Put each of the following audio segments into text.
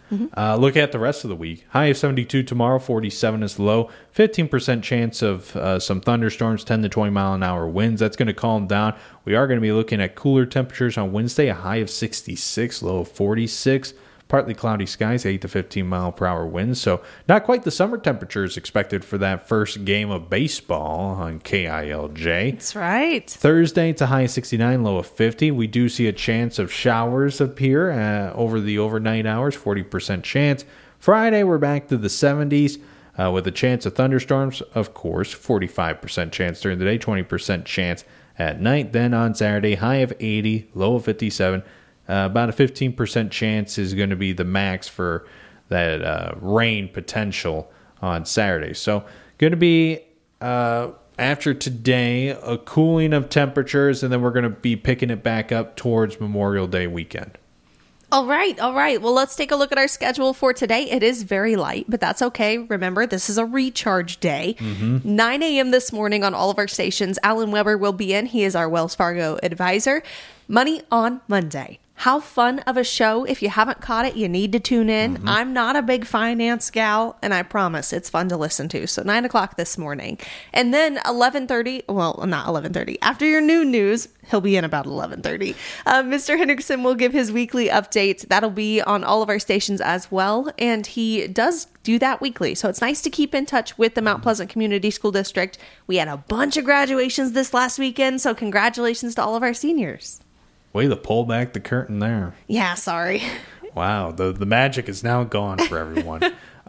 Look at the rest of the week. High of 72 tomorrow, 47 is the low. 15% chance of some thunderstorms, 10 to 20 mile an hour winds. That's going to calm down. We are going to be looking at cooler temperatures on Wednesday, a high of 66, low of 46. Partly cloudy skies, 8 to 15 mile per hour winds. So not quite the summer temperatures expected for that first game of baseball on KILJ. That's right. Thursday, it's a high of 69, low of 50. We do see a chance of showers appear over the overnight hours, 40% chance. Friday, we're back to the 70s with a chance of thunderstorms, of course, 45% chance during the day, 20% chance at night. Then on Saturday, high of 80, low of 57. About a 15% chance is going to be the max for that rain potential on Saturday. So going to be, after today, a cooling of temperatures, and then we're going to be picking it back up towards Memorial Day weekend. All right. Well, let's take a look at our schedule for today. It is very light, but that's okay. Remember, this is a recharge day. 9 a.m. this morning on all of our stations. Alan Weber will be in. He is our Wells Fargo advisor. Money on Monday. How fun of a show. If you haven't caught it, you need to tune in. I'm not a big finance gal, and I promise it's fun to listen to. So 9 o'clock this morning. And then 11:30, well, not 11:30. After your noon news, he'll be in about 11:30. Mr. Hendrickson will give his weekly update. That'll be on all of our stations as well. And he does do that weekly. So it's nice to keep in touch with the Mount Pleasant Community School District. We had a bunch of graduations this last weekend. So congratulations to all of our seniors. Way to pull back the curtain there. Yeah, sorry. Wow, the magic is now gone for everyone.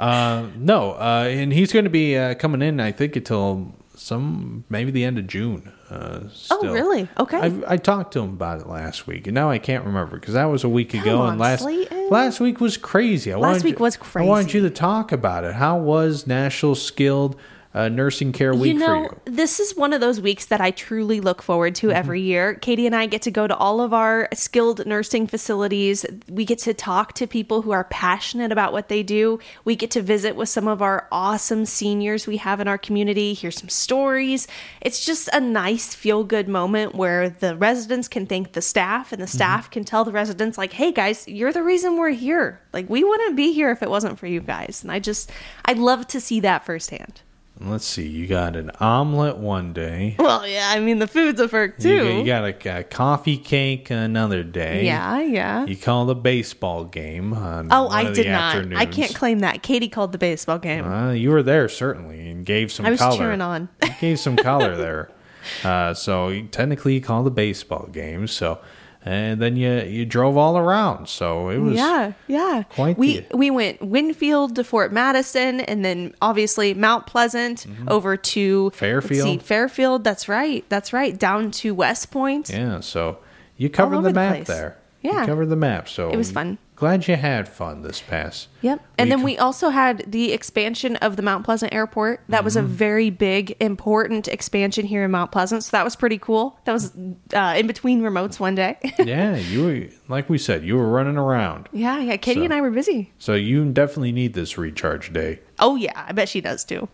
And he's going to be coming in, I think, until maybe the end of June. Oh, really? Okay. I talked to him about it last week, and now I can't remember because that was a week ago. And last week was crazy. Last week was crazy. I wanted you to talk about it. How was National Skilled Nursing Care Week for you? This is one of those weeks that I truly look forward to every year. Katie and I get to go to all of our skilled nursing facilities. We get to talk to people who are passionate about what they do. We get to visit with some of our awesome seniors we have in our community, hear some stories. It's just a nice feel-good moment where the residents can thank the staff and the staff can tell the residents, like, hey guys, you're the reason we're here. Like, we wouldn't be here if it wasn't for you guys. And I'd love to see that firsthand. Let's see. You got an omelet one day. Well, yeah. I mean, the food's a perk, too. You got a coffee cake another day. Yeah. You called a baseball game on I did not. afternoons. I can't claim that. Katie called the baseball game. You were there, certainly, and gave some color. I was cheering on. You gave some color there. So technically, you called the baseball game. So... And then you drove all around, so it was quite we went Winfield to Fort Madison, and then obviously Mount Pleasant over to Fairfield. That's right, down to West Point. Yeah, so you covered the map there. Yeah, you covered the map, so it was fun. Glad you had fun this past. Yep. And then we also had the expansion of the Mount Pleasant Airport. That was a very big, important expansion here in Mount Pleasant. So that was pretty cool. That was in between remotes one day. Yeah, you were, like we said, you were running around. Yeah. Katie and I were busy. So you definitely need this recharge day. Oh, yeah. I bet she does, too.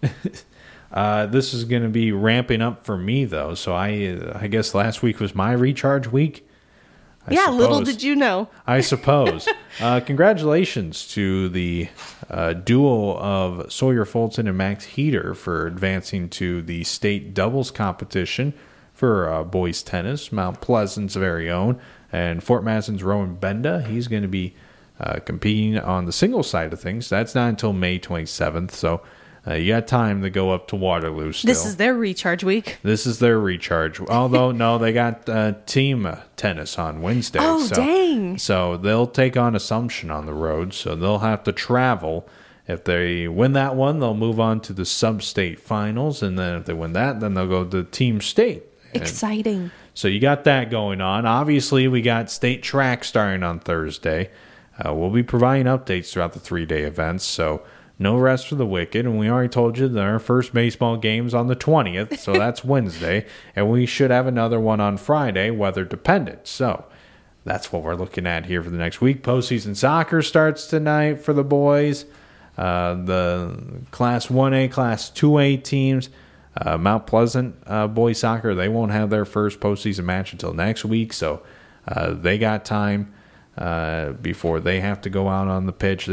This is going to be ramping up for me, though. So I guess last week was my recharge week. I suppose. Little did you know. I suppose. Congratulations to the duo of Sawyer Fulton and Max Heater for advancing to the state doubles competition for boys tennis. Mount Pleasant's very own. And Fort Madison's Rowan Benda. He's going to be competing on the singles side of things. That's not until May 27th. So you got time to go up to Waterloo still. This is their recharge week. Although, no, they got team tennis on Wednesday. Oh, dang. So they'll take on Assumption on the road, so they'll have to travel. If they win that one, they'll move on to the sub-state finals, and then if they win that, then they'll go to team state. Exciting. So you got that going on. Obviously, we got state track starting on Thursday. We'll be providing updates throughout the 3-day events, so... No rest for the wicked, and we already told you that our first baseball game's on the 20th, so that's Wednesday, and we should have another one on Friday, weather dependent. So that's what we're looking at here for the next week. Postseason soccer starts tonight for the boys. The Class 1A, Class 2A teams, Mount Pleasant boys soccer, they won't have their first postseason match until next week, so they got time before they have to go out on the pitch.